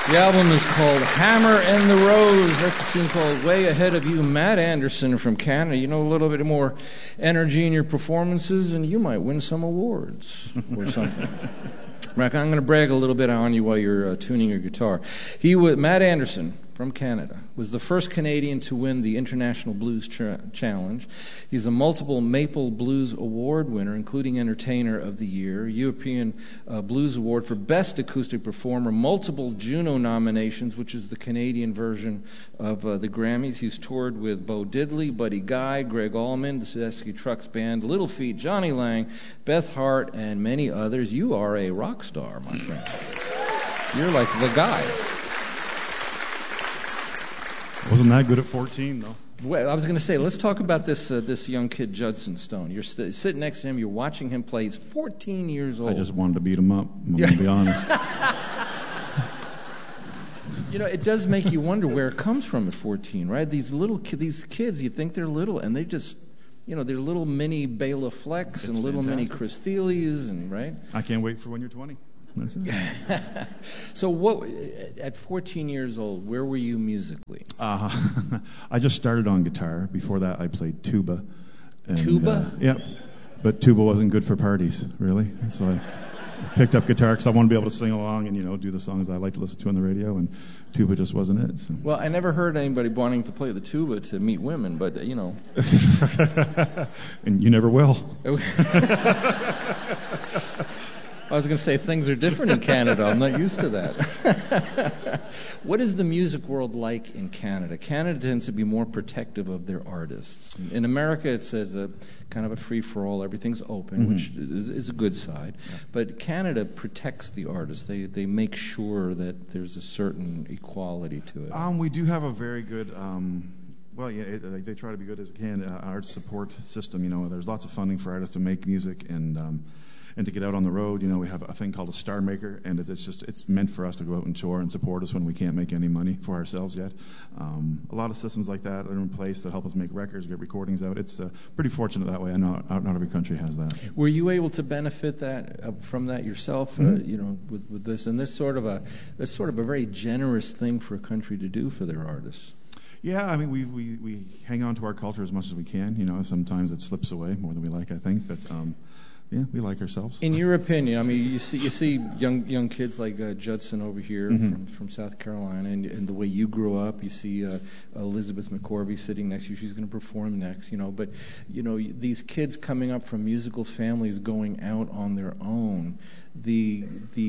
The album is called Hammer and the Rose. That's a tune called Way Ahead of You. Matt Anderson from Canada. You know, a little bit more energy in your performances, and you might win some awards or something. Matt, I'm going to brag a little bit on you while you're tuning your guitar. Matt Anderson from Canada was the first Canadian to win the International Blues Challenge. He's a multiple Maple Blues Award winner, including Entertainer of the Year, European Blues Award for Best Acoustic Performer, multiple Juno nominations, which is the Canadian version of the Grammys. He's toured with Bo Diddley, Buddy Guy, Greg Allman, the Tedeschi Trucks Band, Little Feat, Johnny Lang, Beth Hart, and many others. You are a rock star, my friend. You're like the guy. Wasn't that good at 14, though. Well, I was going to say, let's talk about this young kid, Judson Stone. You're sitting next to him. You're watching him play. He's 14 years old. I just wanted to beat him up, I'm going to be honest. You know, it does make you wonder where it comes from at 14, right? These kids, you think they're little, and they just, you know, they're little mini Bela Flecks and little mini Chris Thieles, and right? I can't wait for when you're 20. That's it. So at 14 years old, where were you musically? I just started on guitar. Before that, I played tuba. And, tuba? Yep. But tuba wasn't good for parties, really. So I picked up guitar because I wanted to be able to sing along and, you know, do the songs I like to listen to on the radio, and tuba just wasn't it. So. Well, I never heard anybody wanting to play the tuba to meet women, but, you know. And you never will. I was going to say things are different in Canada. I'm not used to that. What is the music world like in Canada? Canada tends to be more protective of their artists. In America, it says a kind of a free-for-all. Everything's open, which is a good side. Yeah. But Canada protects the artists. They make sure that there's a certain equality to it. We do have a very good... they try to be good as they can. Arts support system. You know, there's lots of funding for artists to make music and to get out on the road. You know, we have a thing called a Star Maker, and it's meant for us to go out and tour and support us when we can't make any money for ourselves yet. A lot of systems like that are in place that help us make records, get recordings out. It's pretty fortunate that way. I know not every country has that. Were you able to benefit from that yourself? You know, with this, and it's sort of a very generous thing for a country to do for their artists. Yeah, I mean, we hang on to our culture as much as we can. You know, sometimes it slips away more than we like, I think, but. Yeah, we like ourselves. In your opinion, I mean, you see young kids like Judson over here from South Carolina, and the way you grew up, you see Elizabeth McCorvey sitting next to you. She's going to perform next, you know. But, you know, these kids coming up from musical families going out on their own, the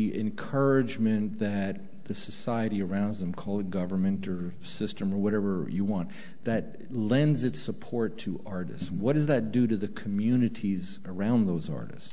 encouragement that the society around them, call it government or system or whatever you want, that lends its support to artists. What does that do to the communities around those artists?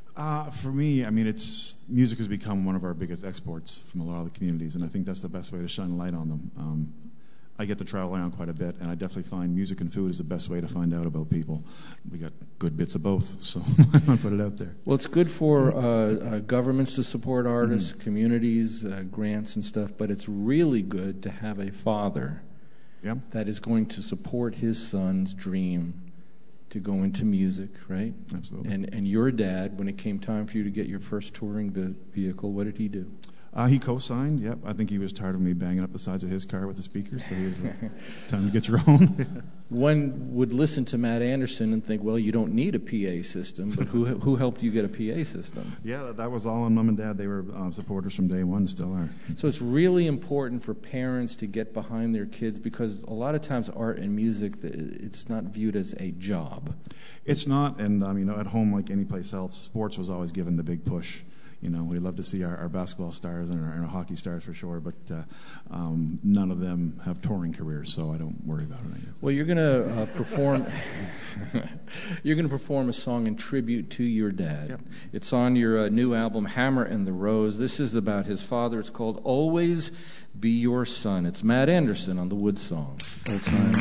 For me, I mean, music has become one of our biggest exports from a lot of the communities, and I think that's the best way to shine a light on them. I get to travel around quite a bit, and I definitely find music and food is the best way to find out about people. We got good bits of both, so I put it out there. Well, it's good for governments to support artists, communities, grants and stuff, but it's really good to have a father that is going to support his son's dream to go into music, right? Absolutely. And your dad, when it came time for you to get your first touring vehicle, what did he do? He co-signed, yep. I think he was tired of me banging up the sides of his car with the speakers, so he was time to get your own. One would listen to Matt Anderson and think, well, you don't need a PA system, but who helped you get a PA system? Yeah, that was all on Mom and Dad. They were supporters from day one, still are. So it's really important for parents to get behind their kids, because a lot of times art and music, it's not viewed as a job. It's not, and you know, at home, like any place else, sports was always given the big push. You know, we love to see our basketball stars and our hockey stars for sure, but none of them have touring careers, so I don't worry about it, I guess. Well, you're going to perform. You're going to perform a song in tribute to your dad. Yep. It's on your new album, Hammer and the Rose. This is about his father. It's called "Always Be Your Son." It's Matt Anderson on the Wood Songs. Old time.